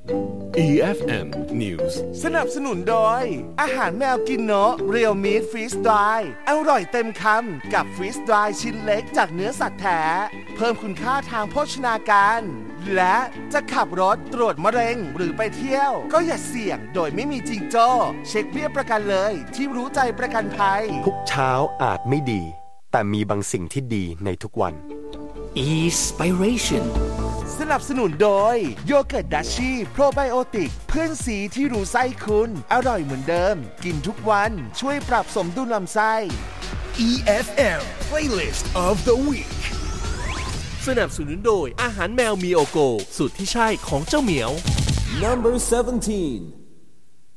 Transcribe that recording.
EFM News สนับสนุนโดยอาหารแมวกินเนาะเรียวมีทฟรีสดรายอร่อยเต็มคำกับฟรีสดรายชิ้นเล็กจากเนื้อสัตว์แท้เพิ่มคุณค่าทางโภชนาการและจะขับรถตรวจมะเร็งหรือไปเที่ยวก็อย่าเสี่ยงโดยไม่มีจิงโจ้เช็คเบี้ยประกันเลยที่รู้ใจประกันภัยทุกเช้าอาจไม่ดีแต่มีบางสิ่งที่ดีในทุกวัน Inspiration สนับสนุนโดยโยเกิร์ตดัชชี่โปรไบโอติกเพื่อนสีที่รู้ไส้คุณอร่อยเหมือนเดิมกินทุกวันช่วยปรับสมดุลลำไส้ EFM Playlist of the Week สนับสนุนโดยอาหารแมวมีโอโกสูตรที่ใช่ของเจ้าเหมียว Number 17